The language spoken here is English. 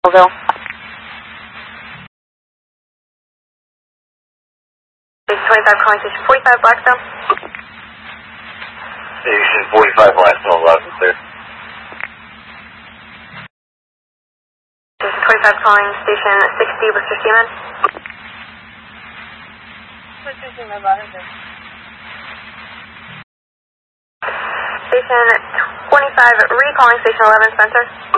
Station 25 calling Station 45 Blackstone. Station 45 Blackstone, loud and clear. Station 25 calling Station 60 Worcester Seaman. Station 25 recalling Station 11 Spencer.